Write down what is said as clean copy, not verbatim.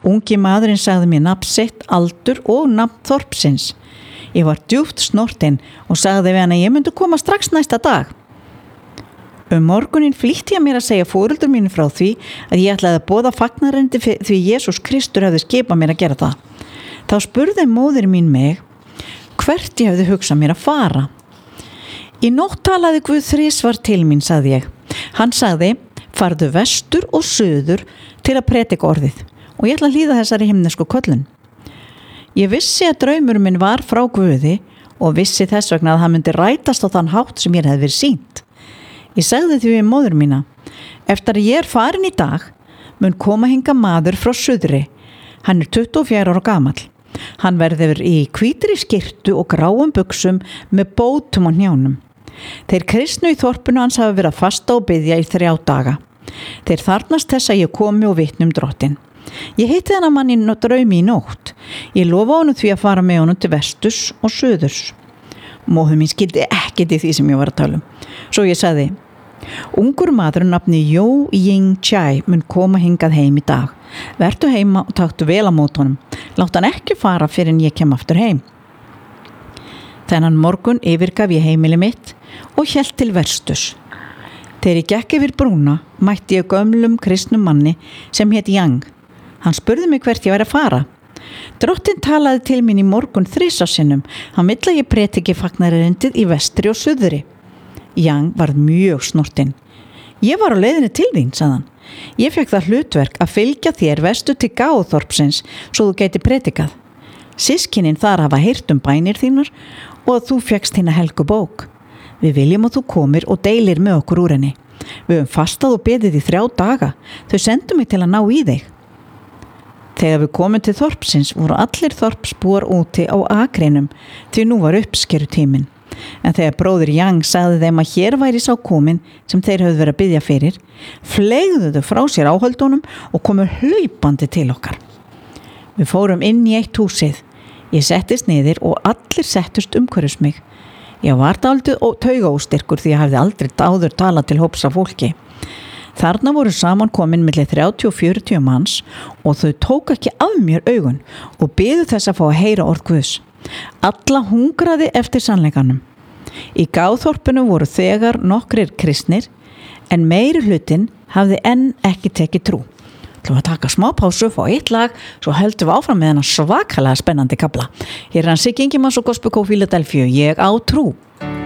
Ungi maðurinn sagði mér nafn sitt, aldur og nafn þorpsins. Ég var djúpt snortinn og sagði við hann að ég myndi koma strax næsta dag. Morguninn flýtti ég mér að segja foreldrum mínu frá því að ég ætlaði að boða fagnarendi því Jesús Kristur hefði skipað mér að gera það. Þá spurði móðir mín mig hvert ég hefði hugsað mér að fara. Í nótt talaði Guð þrisvar til mín, sagði ég. Hann sagði, farðu vestur og suður til að predika orðið og ég ætla að hlýða þessari himnesku köllun. Ég vissi að draumur minn var frá Guði og vissi þess vegna að hann myndi rætast á þann hátt sem mér hefði verið sýnt. Ég sagði því við móður mína, eftir að ég farin í dag, mun koma hingað maður frá suðri. Hann 24 ára gamall. Hann verður í hvítri skyrtu og gráum buxum með bótum á hnjánum. Þeir kristnu í þorpinu hans hafa verið að fasta og biðja í 3 daga. Þeir þarnast þess að ég komi og vitni Drottinn. Ég hitti þennan mann í draumi í nótt. Ég lofa honum því að fara með honum til vesturs og suðurs. Móður mín skildi ekkert í því sem ég var að tala um. Svo ég sagði, ungur maður nafni Yo Ying Chai mun koma hingað heim í dag. Vertu heima og taktu vel á mót honum. Látt hann ekki fara fyrir en ég kem aftur heim. Þennan morgun yfirgaf ég heimili mitt og hélt til vesturs. Þegar ég gekk yfir brúna mætti ég gömlum kristnum manni sem hét Yang. Hann spurði mig hvert ég væri að fara. Drottinn talaði til mín í morgun 3 sinnum. Hann vill að ég prediki fagnareindið í vestri og suðri. Yang var mjög snortinn. Ég var á leiðinni til þín, sagði hann. Ég fekk það hlutverk að fylgja þér vestur til Gáðþorpsins svo þú gæti predikað. Systkinin þar hafa heyrt bænir þínar og að þú fékkst hina helgu bók. Við viljum að þú komir og deilir með okkur úr henni. Við höfum fastað og beðið í 3 daga. Þau sendu mig til að ná í þig. Þegar við komum til þorpsins voru allir þorpsbúar úti á akreinum því nú var uppskerutíminn. En þegar bróðir Yang sagði þeim að hér væri sá kominn sem þeir höfðu verið að biðja fyrir, fleygðu þau frá sér áhöldunum og komu hlaupandi til okkar. Við fórum inn í eitt húsið. Ég settist niður og allir settust umhverfis mig. Ég var dálítið taugaóstyrkur því ég hafði aldrei áður talað til hóps af fólki. Þarna voru saman komin milli 30 og 40 manns og þau tók ekki af mér augun og biðu þess að fá að heyra orð Guðs. Alla hungraði eftir sannleikanum. Í Gáðþorpinu voru þegar nokkrir kristnir en meiri hlutin hafði enn ekki tekið trú. Þú að taka smá pásu, fá 1 lag, svo höldum við áfram með þennan svakalega spennandi kafla. Hér hann Siggi Ingimarsson og Gospel Co. Philadelphia, ég á trú.